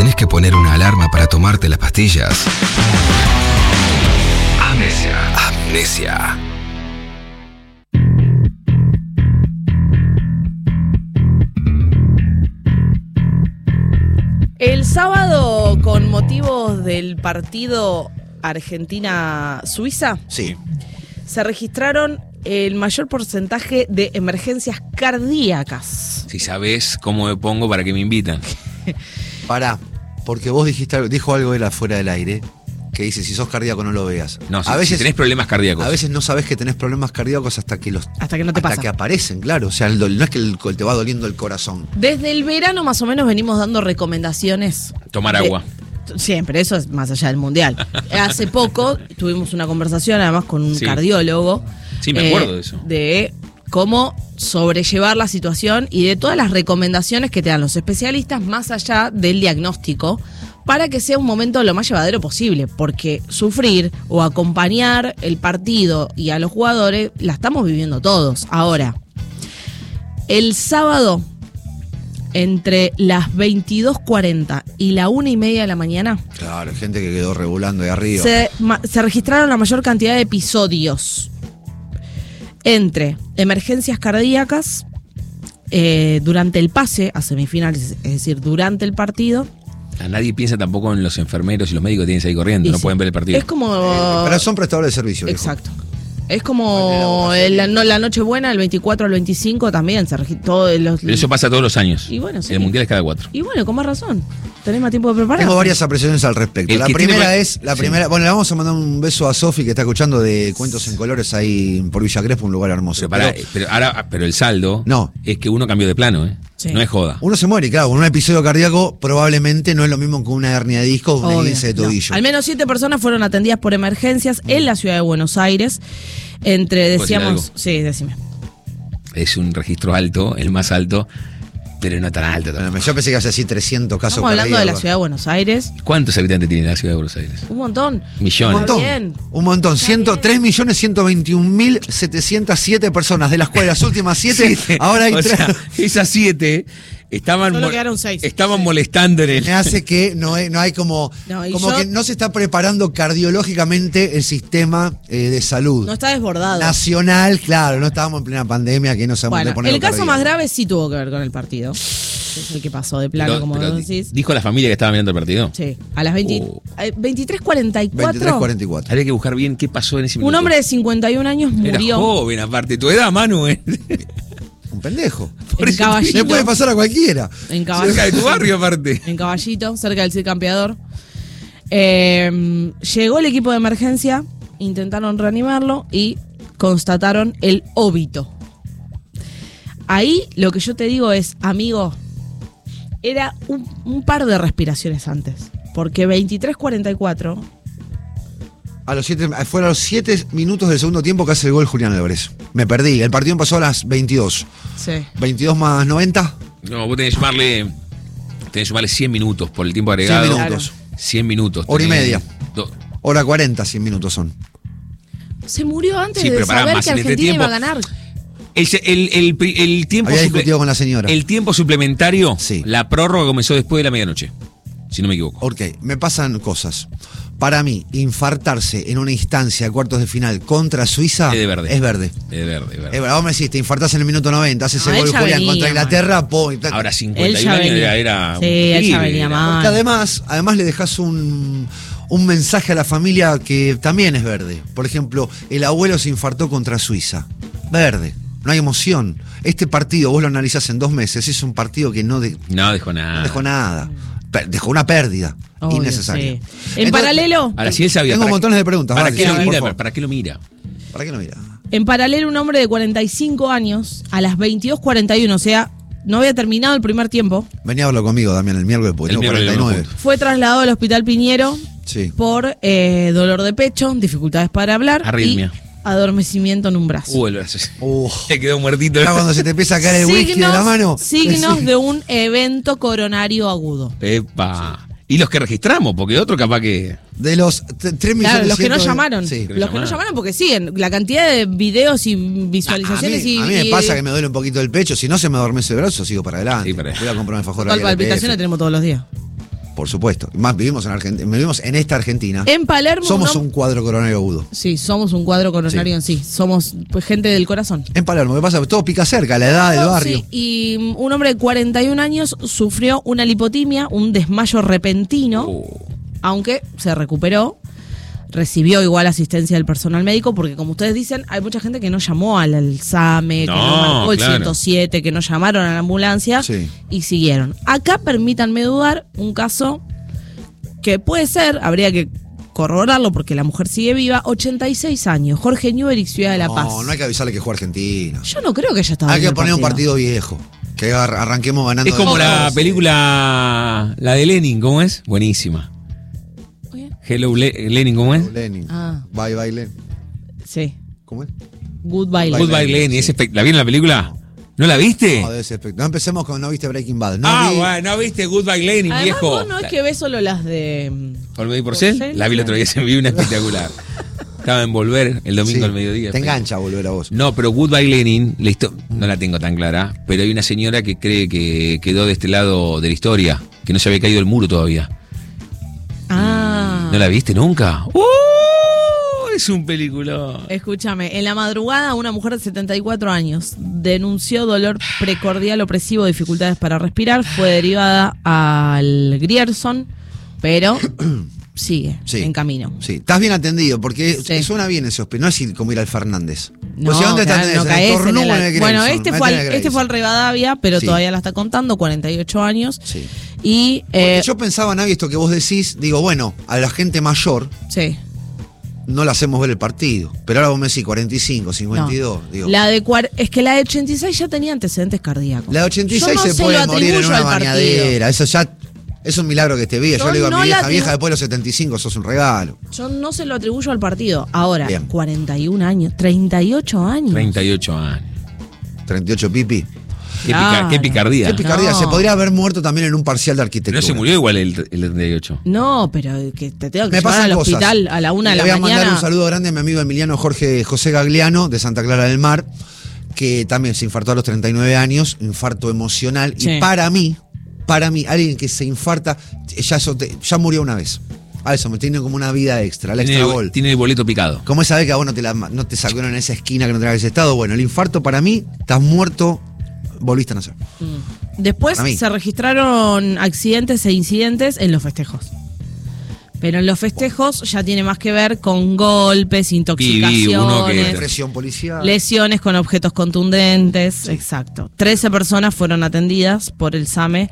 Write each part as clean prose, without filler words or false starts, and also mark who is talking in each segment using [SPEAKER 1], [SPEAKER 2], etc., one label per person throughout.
[SPEAKER 1] tenés que poner una alarma para tomarte las pastillas. Amnesia.
[SPEAKER 2] El sábado, con motivos del partido Argentina-Suiza,
[SPEAKER 3] Sí.
[SPEAKER 2] se registraron el mayor porcentaje de emergencias cardíacas.
[SPEAKER 4] Si sabés cómo me pongo, ¿para qué me invitan?
[SPEAKER 3] Pará, porque vos dijo algo él afuera del aire, que dice, si sos cardíaco no lo veas.
[SPEAKER 4] No, si tenés problemas cardíacos.
[SPEAKER 3] A veces no sabés que tenés problemas cardíacos hasta que no te pasa. Hasta que aparecen, claro. O sea, no es que te va doliendo el corazón.
[SPEAKER 2] Desde el verano más o menos venimos dando recomendaciones.
[SPEAKER 4] Tomar agua.
[SPEAKER 2] Siempre, eso es más allá del mundial. Hace poco tuvimos una conversación además con un cardiólogo.
[SPEAKER 4] Sí, me acuerdo de eso.
[SPEAKER 2] De cómo sobrellevar la situación y de todas las recomendaciones que te dan los especialistas más allá del diagnóstico, para que sea un momento lo más llevadero posible, porque sufrir o acompañar el partido y a los jugadores la estamos viviendo todos. Ahora, el sábado, entre las 22:40 y la 1:30 de la mañana,
[SPEAKER 3] claro, gente que quedó regulando ahí arriba.
[SPEAKER 2] Se registraron la mayor cantidad de episodios entre emergencias cardíacas durante el pase a semifinales, es decir, durante el partido.
[SPEAKER 4] Nadie piensa tampoco en los enfermeros y los médicos que tienen que salir corriendo, no pueden ver el partido.
[SPEAKER 2] Es como...
[SPEAKER 3] pero son prestadores de servicio.
[SPEAKER 2] Exacto. Viejo. Es como la Nochebuena, el 24 al 25 también se registró.
[SPEAKER 4] Pero eso pasa todos los años.
[SPEAKER 2] Y bueno, sí.
[SPEAKER 4] El mundial es cada 4.
[SPEAKER 2] Y bueno, con más razón. Tenés más tiempo de preparar.
[SPEAKER 3] Tengo varias apreciaciones al respecto. La primera, bueno, le vamos a mandar un beso a Sofi, que está escuchando de Cuentos en Colores ahí por Villa Crespo, un lugar hermoso.
[SPEAKER 4] Pero el saldo es que uno cambió de plano, ¿eh?
[SPEAKER 2] Sí.
[SPEAKER 4] No es joda.
[SPEAKER 3] Uno se muere, claro, con un episodio cardíaco probablemente no es lo mismo que una hernia de disco o una esguince de tobillo.
[SPEAKER 2] No. Al menos 7 personas fueron atendidas por emergencias en la ciudad de Buenos Aires. Decíamos... Sí, decime.
[SPEAKER 4] Es un registro alto, el más alto, pero no tan alto.
[SPEAKER 3] Yo pensé que ibas a decir 300 casos
[SPEAKER 2] Estamos hablando de la ciudad de Buenos Aires.
[SPEAKER 4] ¿Cuántos habitantes tiene la ciudad de Buenos Aires?
[SPEAKER 2] Un montón.
[SPEAKER 4] Millones.
[SPEAKER 3] Un montón. 3.121.707 personas, de las cuales las últimas 7, ahora hay 3.
[SPEAKER 4] Esas 7 estaban molestando en él.
[SPEAKER 3] Me hace que no hay como que no se está preparando cardiológicamente el sistema de salud.
[SPEAKER 2] No está desbordado.
[SPEAKER 3] Nacional, claro, no estábamos en plena pandemia, que no sabemos dónde poner.
[SPEAKER 2] El caso más grave sí tuvo que ver con el partido. Es el que pasó de plano, como decís.
[SPEAKER 4] ¿Dijo la familia que estaba mirando el partido?
[SPEAKER 2] Sí, a las 23:44.
[SPEAKER 3] 23:44.
[SPEAKER 4] Habría que buscar bien qué pasó en ese minuto.
[SPEAKER 2] Un hombre de 51 años murió.
[SPEAKER 4] Era joven, aparte. Tu edad, Manu,
[SPEAKER 3] Un pendejo.
[SPEAKER 2] En Caballito.
[SPEAKER 3] Le puede pasar a cualquiera.
[SPEAKER 2] En Caballito.
[SPEAKER 4] Cerca de tu barrio, aparte.
[SPEAKER 2] En Caballito, cerca del Cid Campeador. Llegó el equipo de emergencia, intentaron reanimarlo y constataron el óbito. Ahí lo que yo te digo es, amigo, era un par de respiraciones antes. Porque 23:44...
[SPEAKER 3] Fueron los 7 minutos del segundo tiempo que hace el gol Julián Álvarez. Me perdí. El partido pasó a las 22.
[SPEAKER 2] Sí.
[SPEAKER 3] 22 más 90.
[SPEAKER 4] No, vos tenés que sumarle 100 minutos por el tiempo agregado.
[SPEAKER 3] 100 minutos.
[SPEAKER 2] Claro.
[SPEAKER 4] 100 minutos.
[SPEAKER 3] Hora y media. Hora 40, 100 minutos son.
[SPEAKER 2] Se murió antes de saber que Argentina iba a ganar.
[SPEAKER 4] El tiempo
[SPEAKER 3] había discutido con la señora.
[SPEAKER 4] El tiempo suplementario,
[SPEAKER 3] sí.
[SPEAKER 4] La prórroga comenzó después de la medianoche, si no me equivoco.
[SPEAKER 3] Ok, me pasan cosas. Para mí, infartarse en una instancia de cuartos de final contra Suiza
[SPEAKER 4] es verde.
[SPEAKER 3] Es verde. Vos me decís, te infartás en el minuto 90, haces el gol Julián contra Inglaterra.
[SPEAKER 4] Ahora 51 años era
[SPEAKER 2] sí, él ya venía mal.
[SPEAKER 3] Además le dejás un mensaje a la familia que también es verde. Por ejemplo, el abuelo se infartó contra Suiza. Verde. No hay emoción. Este partido, vos lo analizás en 2 meses, es un partido que no dejó nada. Dejó una pérdida innecesaria.
[SPEAKER 2] Sí. En paralelo...
[SPEAKER 4] Ahora, si él sabía,
[SPEAKER 3] tengo montones de preguntas.
[SPEAKER 4] ¿Para qué lo mira?
[SPEAKER 2] En paralelo, un hombre de 45 años, a las 22:41, o sea, no había terminado el primer tiempo.
[SPEAKER 3] Venía a hablar conmigo, Damián, el miércoles, porque tengo 49.
[SPEAKER 2] Fue trasladado al Hospital Piñero por dolor de pecho, dificultades para hablar.
[SPEAKER 4] Arritmia.
[SPEAKER 2] Y adormecimiento en un brazo.
[SPEAKER 4] El brazo. Se quedó muertito.
[SPEAKER 3] Ya cuando se te empieza a caer el whisky de la mano.
[SPEAKER 2] Signos de un evento coronario agudo.
[SPEAKER 4] Epa. Y los que registramos, porque otro capaz que...
[SPEAKER 3] De los 3 millones.
[SPEAKER 2] Claro, los que no llamaron.
[SPEAKER 3] Sí.
[SPEAKER 2] Los que no llamaron porque siguen. La cantidad de videos y visualizaciones
[SPEAKER 3] a mí me pasa que me duele un poquito el pecho. Si no se me adormece el brazo, sigo para adelante.
[SPEAKER 4] Sí,
[SPEAKER 3] voy a comprar un alfajor.
[SPEAKER 2] Palpitaciones tenemos todos los días.
[SPEAKER 3] Por supuesto. Más vivimos en Argentina, vivimos en esta Argentina.
[SPEAKER 2] En Palermo
[SPEAKER 3] Somos
[SPEAKER 2] no-
[SPEAKER 3] un cuadro coronario agudo.
[SPEAKER 2] Sí, somos un cuadro coronario en sí. Somos pues, gente del corazón.
[SPEAKER 3] En Palermo, ¿qué pasa? Todo pica cerca, la edad del barrio.
[SPEAKER 2] Sí, y un hombre de 41 años sufrió una lipotimia, un desmayo repentino, aunque se recuperó. Recibió igual asistencia del personal médico, porque como ustedes dicen, hay mucha gente que no llamó al SAME, que no marcó el
[SPEAKER 4] claro.
[SPEAKER 2] 107, que no llamaron a la ambulancia
[SPEAKER 3] Sí.
[SPEAKER 2] y siguieron. Acá, permítanme dudar, un caso que puede ser, habría que corroborarlo porque la mujer sigue viva, 86 años, Jorge Newbery, Ciudad de La Paz.
[SPEAKER 3] No hay que avisarle que juega Argentina.
[SPEAKER 2] Yo no creo que ella estaba
[SPEAKER 3] Hay
[SPEAKER 2] viendo
[SPEAKER 3] que
[SPEAKER 2] el
[SPEAKER 3] poner un partido viejo. Que arranquemos ganando.
[SPEAKER 4] Es como
[SPEAKER 3] de
[SPEAKER 4] la
[SPEAKER 3] todos.
[SPEAKER 4] película, la de Lenin, ¿cómo es? Buenísima.
[SPEAKER 2] Oye,
[SPEAKER 4] Hello Lenin, ¿cómo es?
[SPEAKER 3] Lenin.
[SPEAKER 2] Ah.
[SPEAKER 3] Bye, bye, Lenin.
[SPEAKER 2] sí,
[SPEAKER 3] ¿Cómo es?
[SPEAKER 2] Goodbye.
[SPEAKER 3] Bye,
[SPEAKER 4] Goodbye
[SPEAKER 3] Lenin,
[SPEAKER 4] Lenin,
[SPEAKER 3] sí.
[SPEAKER 4] ¿la vieron la película? ¿No la viste?
[SPEAKER 3] No, debe ser no empecemos con no viste Breaking Bad. No
[SPEAKER 4] Ah,
[SPEAKER 3] vi-
[SPEAKER 4] bueno, ¿no viste Goodbye Lenin,
[SPEAKER 2] Además,
[SPEAKER 4] viejo?
[SPEAKER 2] vos no es que ves solo las de...
[SPEAKER 4] ¿Olmedo Porcel?
[SPEAKER 2] Porcel,
[SPEAKER 4] La vi el otro día, se me vi una espectacular. Estaba en Volver el domingo
[SPEAKER 3] Sí,
[SPEAKER 4] al mediodía.
[SPEAKER 3] Te engancha volver a vos.
[SPEAKER 4] No, pero Goodbye Lenin, no la tengo tan clara, pero hay una señora que cree que quedó de este lado de la historia, que no se había caído el muro todavía.
[SPEAKER 2] Ah.
[SPEAKER 4] ¿No la viste nunca? Es un peliculón.
[SPEAKER 2] Escúchame, en la madrugada una mujer de 74 años denunció dolor precordial opresivo, dificultades para respirar, fue derivada al Grierson, pero sigue
[SPEAKER 3] Sí.
[SPEAKER 2] en camino.
[SPEAKER 3] Sí, estás bien atendido porque
[SPEAKER 2] Sí.
[SPEAKER 3] suena bien ese hospital. No es como ir al Fernández.
[SPEAKER 2] No,
[SPEAKER 3] O sea, ¿dónde
[SPEAKER 2] claro,
[SPEAKER 3] estás?
[SPEAKER 2] no caes en
[SPEAKER 3] Tornú
[SPEAKER 2] el-
[SPEAKER 3] o en el
[SPEAKER 2] Bueno,
[SPEAKER 3] Grayson?
[SPEAKER 2] este
[SPEAKER 3] Mete
[SPEAKER 2] fue,
[SPEAKER 3] en el
[SPEAKER 2] al
[SPEAKER 3] Grayson.
[SPEAKER 2] Rivadavia, pero
[SPEAKER 3] Sí.
[SPEAKER 2] todavía la está contando, 48 años.
[SPEAKER 3] Sí.
[SPEAKER 2] Y,
[SPEAKER 3] Porque yo pensaba, Navi, esto que vos decís, digo, bueno, a la gente mayor
[SPEAKER 2] sí.
[SPEAKER 3] no la hacemos ver el partido. Pero ahora vos me decís 45, 52.
[SPEAKER 2] No.
[SPEAKER 3] Digo,
[SPEAKER 2] Es que la de 86 ya tenía antecedentes cardíacos.
[SPEAKER 3] la de 86
[SPEAKER 2] Yo no
[SPEAKER 3] se puede
[SPEAKER 2] lo
[SPEAKER 3] morir en
[SPEAKER 2] atribuyo
[SPEAKER 3] una
[SPEAKER 2] al partido.
[SPEAKER 3] bañadera. Eso ya es un milagro que esté viva. Yo
[SPEAKER 2] Yo
[SPEAKER 3] le digo a
[SPEAKER 2] no
[SPEAKER 3] mi
[SPEAKER 2] la
[SPEAKER 3] vieja,
[SPEAKER 2] atribu-
[SPEAKER 3] vieja, después de los 75, sos un regalo.
[SPEAKER 2] Yo no se lo atribuyo al partido. Ahora,
[SPEAKER 3] Bien.
[SPEAKER 2] 41 años, 38 años.
[SPEAKER 4] 38 años.
[SPEAKER 3] 38 pipi.
[SPEAKER 2] Claro.
[SPEAKER 4] Qué picardía.
[SPEAKER 3] Qué picardía.
[SPEAKER 2] No.
[SPEAKER 3] Se podría haber muerto también en un parcial de arquitectura.
[SPEAKER 4] No se murió igual el 38.
[SPEAKER 2] No, pero que te tengo que
[SPEAKER 3] Me
[SPEAKER 2] llevar
[SPEAKER 3] pasan
[SPEAKER 2] al
[SPEAKER 3] cosas.
[SPEAKER 2] hospital a la 1 de
[SPEAKER 3] Le
[SPEAKER 2] la
[SPEAKER 3] voy a
[SPEAKER 2] mañana.
[SPEAKER 3] mandar un saludo grande a mi amigo Emiliano José Gagliano, de Santa Clara del Mar, que también se infartó a los 39 años, infarto emocional.
[SPEAKER 2] Sí.
[SPEAKER 3] Y para mí, alguien que se infarta, ya murió una vez. A eso, me tiene como una vida extra, la extra gol.
[SPEAKER 4] Tiene el boleto picado.
[SPEAKER 3] Como esa vez que a vos no te sacaron en esa esquina que no te habías estado. Bueno, el infarto para mí, estás muerto, volviste a nacer.
[SPEAKER 2] Después
[SPEAKER 3] Para mí.
[SPEAKER 2] se registraron accidentes e incidentes en los festejos. Pero en los festejos ya tiene más que ver con golpes,
[SPEAKER 4] uno
[SPEAKER 2] intoxicaciones,
[SPEAKER 3] Presión policial.
[SPEAKER 2] lesiones con objetos contundentes. Exacto. 13 personas fueron atendidas por el SAME.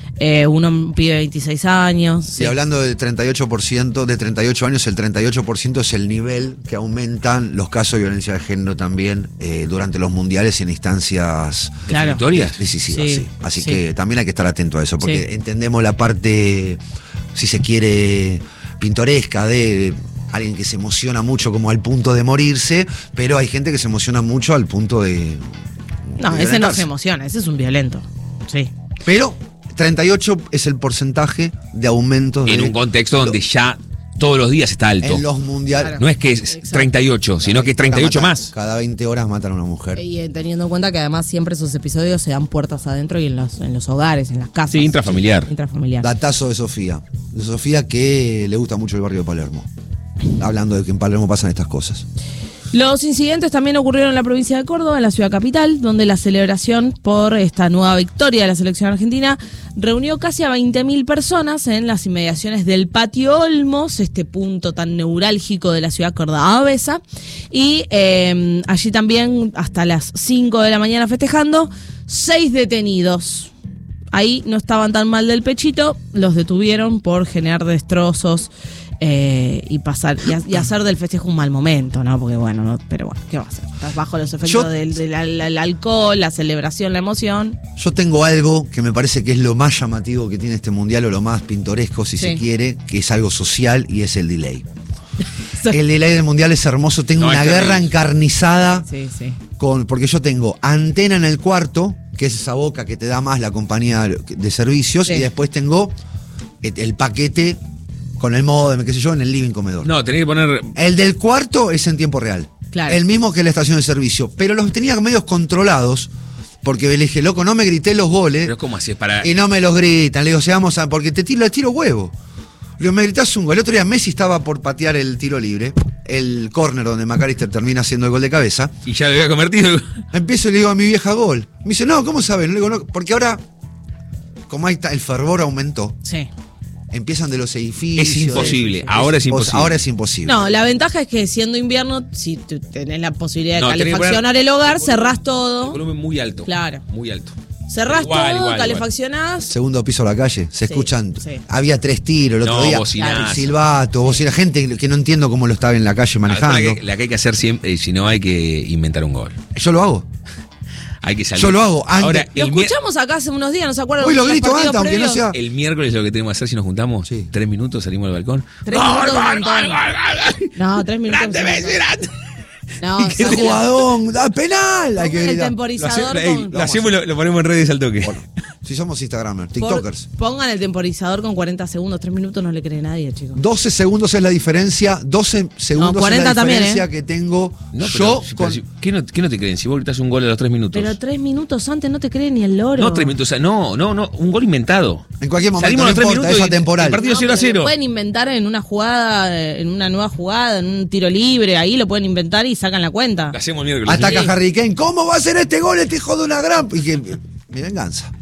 [SPEAKER 2] Un pibe de 26 años.
[SPEAKER 3] Sí, hablando del 38%, de 38 años, el 38% es el nivel que aumentan los casos de violencia de género también durante los mundiales y en instancias
[SPEAKER 2] Claro.
[SPEAKER 4] Victorias.
[SPEAKER 3] decisivas.
[SPEAKER 2] Sí,
[SPEAKER 3] Sí. Así
[SPEAKER 2] sí.
[SPEAKER 3] que también hay que estar atento a eso, porque
[SPEAKER 2] Sí.
[SPEAKER 3] entendemos la parte, si se quiere, pintoresca de alguien que se emociona mucho como al punto de morirse, pero hay gente que se emociona mucho al punto de...
[SPEAKER 2] No,
[SPEAKER 3] de
[SPEAKER 2] ese no
[SPEAKER 3] violentarse.
[SPEAKER 2] se emociona, ese es un violento. Sí.
[SPEAKER 3] Pero 38 es el porcentaje de aumento
[SPEAKER 4] En
[SPEAKER 3] de-
[SPEAKER 4] un contexto donde ya todos los días está alto.
[SPEAKER 3] en los mundiales.
[SPEAKER 4] No es que es 38, sino que es 38 más.
[SPEAKER 3] Cada 20 horas matan a una mujer.
[SPEAKER 2] Y teniendo en cuenta que además siempre esos episodios se dan puertas adentro y en los hogares, en las casas.
[SPEAKER 4] Sí, intrafamiliar.
[SPEAKER 2] Intrafamiliar.
[SPEAKER 3] Datazo de Sofía. De Sofía que le gusta mucho el barrio de Palermo. Hablando de que en Palermo pasan estas cosas.
[SPEAKER 2] Los incidentes también ocurrieron en la provincia de Córdoba, en la ciudad capital, donde la celebración por esta nueva victoria de la selección argentina reunió casi a 20.000 personas en las inmediaciones del Patio Olmos, este punto tan neurálgico de la ciudad cordobesa. Y allí también, hasta las 5 de la mañana festejando, 6 detenidos. Ahí no estaban tan mal del pechito, los detuvieron por generar destrozos y pasar y hacer del festejo un mal momento, ¿no? Porque bueno, pero bueno, ¿qué va a hacer? Estás bajo los efectos del alcohol, la celebración, la emoción.
[SPEAKER 3] Yo tengo algo que me parece que es lo más llamativo que tiene este mundial o lo más pintoresco, si
[SPEAKER 2] Sí.
[SPEAKER 3] se quiere, que es algo social y es el delay. El delay del mundial es hermoso. Tengo
[SPEAKER 4] No,
[SPEAKER 3] una
[SPEAKER 4] es
[SPEAKER 3] guerra
[SPEAKER 4] terrible.
[SPEAKER 3] encarnizada
[SPEAKER 2] Sí, sí.
[SPEAKER 3] porque yo tengo antena en el cuarto, que es esa boca que te da más la compañía de servicios,
[SPEAKER 2] Sí.
[SPEAKER 3] y después tengo el paquete con el módem, qué sé yo, en el living comedor.
[SPEAKER 4] No, tenés que poner.
[SPEAKER 3] El del cuarto es en tiempo real.
[SPEAKER 2] Claro.
[SPEAKER 3] El mismo que la estación de servicio. Pero los tenía medios controlados Porque le dije, loco, no me grité los goles.
[SPEAKER 4] Pero ¿cómo así es para...?
[SPEAKER 3] Y no me los gritan. Le digo, seamos a... Porque le tiro huevo. Le digo, me gritás un gol. El otro día Messi estaba por patear el tiro libre, el córner donde McAllister termina haciendo el gol de cabeza.
[SPEAKER 4] Y ya lo había convertido.
[SPEAKER 3] Empiezo y le digo a mi vieja gol. Me dice, no, ¿cómo saben? Le digo, no, porque ahora, como ahí está, el fervor aumentó.
[SPEAKER 2] Sí.
[SPEAKER 3] Empiezan de los edificios.
[SPEAKER 4] Es imposible. Ahora es imposible.
[SPEAKER 3] Ahora es imposible.
[SPEAKER 2] No, la ventaja es que siendo invierno, si tú tenés la posibilidad de
[SPEAKER 4] No, tenés que
[SPEAKER 2] calefaccionar
[SPEAKER 4] poner-
[SPEAKER 2] el hogar, cerrás
[SPEAKER 4] El
[SPEAKER 2] todo.
[SPEAKER 4] volumen muy alto.
[SPEAKER 2] Claro.
[SPEAKER 4] Muy alto.
[SPEAKER 2] Cerrás
[SPEAKER 4] Igual,
[SPEAKER 2] todo,
[SPEAKER 4] igual.
[SPEAKER 2] calefaccionás.
[SPEAKER 3] Segundo piso a la calle, se
[SPEAKER 2] Sí,
[SPEAKER 3] escuchan.
[SPEAKER 2] sí.
[SPEAKER 3] Había 3 tiros el otro
[SPEAKER 4] No,
[SPEAKER 3] día.
[SPEAKER 4] bocinazo.
[SPEAKER 3] Silbato, bocina, gente que no entiendo cómo lo estaba en la calle manejando.
[SPEAKER 4] La que hay que hacer siempre, si no hay que inventar un gol.
[SPEAKER 3] Yo lo hago.
[SPEAKER 4] Hay que salir.
[SPEAKER 3] Yo lo hago antes.
[SPEAKER 4] Ahora,
[SPEAKER 2] Lo
[SPEAKER 4] el,
[SPEAKER 2] escuchamos acá hace unos días, ¿no se acuerdan?
[SPEAKER 3] Hoy lo
[SPEAKER 2] los
[SPEAKER 3] grito
[SPEAKER 2] partidos
[SPEAKER 3] antes, aunque no
[SPEAKER 2] previos?
[SPEAKER 3] sea.
[SPEAKER 4] el miércoles lo que tenemos que hacer si nos juntamos,
[SPEAKER 3] Sí.
[SPEAKER 4] 3 minutos salimos al balcón.
[SPEAKER 2] 3 minutos es un montón. No, 3 minutos.
[SPEAKER 4] Grande
[SPEAKER 2] es un
[SPEAKER 4] Messi,
[SPEAKER 2] montón.
[SPEAKER 4] grande.
[SPEAKER 2] No,
[SPEAKER 3] ¡Qué
[SPEAKER 2] sale
[SPEAKER 3] jugadón! ¡Da penal! Hay que
[SPEAKER 2] el
[SPEAKER 3] gritar.
[SPEAKER 4] Lo
[SPEAKER 2] temporizador
[SPEAKER 4] hacemos,
[SPEAKER 2] con.
[SPEAKER 4] lo hacemos y lo ponemos en redes al toque.
[SPEAKER 3] Si somos Instagramers,
[SPEAKER 2] por-
[SPEAKER 3] TikTokers.
[SPEAKER 2] Pongan el temporizador con 40 segundos, 3 minutos no le cree nadie, chicos.
[SPEAKER 3] 12 segundos es la diferencia, 12 segundos
[SPEAKER 2] 40
[SPEAKER 3] es la
[SPEAKER 2] también,
[SPEAKER 3] diferencia que tengo
[SPEAKER 4] No,
[SPEAKER 3] yo
[SPEAKER 4] pero,
[SPEAKER 3] con...
[SPEAKER 4] ¿qué no te creen? Si vos gritás un gol a los 3 minutos.
[SPEAKER 2] Pero 3 minutos antes no te cree ni el loro.
[SPEAKER 4] No, 3 minutos. O sea, no, un gol inventado.
[SPEAKER 3] En cualquier momento,
[SPEAKER 4] Salimos
[SPEAKER 3] no
[SPEAKER 4] a los 3
[SPEAKER 3] importa,
[SPEAKER 4] minutos
[SPEAKER 3] es
[SPEAKER 4] y
[SPEAKER 3] atemporal.
[SPEAKER 4] el partido
[SPEAKER 2] No,
[SPEAKER 4] 0 a
[SPEAKER 2] pero
[SPEAKER 4] 0.
[SPEAKER 2] lo pueden inventar en una jugada, en una nueva jugada, en un tiro libre, ahí lo pueden inventar y sacan la cuenta.
[SPEAKER 4] Lo hacemos el miércoles.
[SPEAKER 3] Ataca
[SPEAKER 2] Sí.
[SPEAKER 3] Harry Kane. ¿Cómo va a ser este gol, este hijo de una gran...? Y que, mi venganza.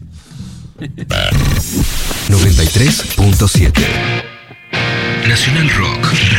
[SPEAKER 1] 93.7 Nacional Rock.